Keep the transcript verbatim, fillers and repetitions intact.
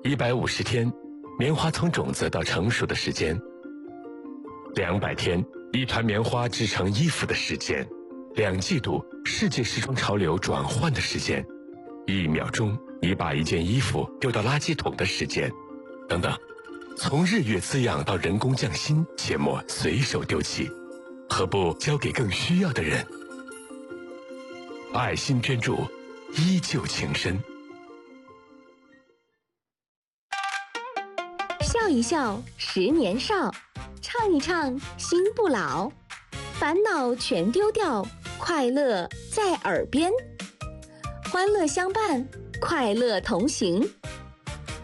一百五十天，棉花从种子到成熟的时间；两百天，一团棉花织成衣服的时间；两季度，世界时装潮流转换的时间；一秒钟，你把一件衣服丢到垃圾桶的时间，等等。从日月滋养到人工匠心，切莫随手丢弃，何不交给更需要的人？爱心捐助，依旧情深。 笑一笑，十年少；唱一唱，心不老。烦恼全丢掉，快乐在耳边。欢乐相伴，快乐同行。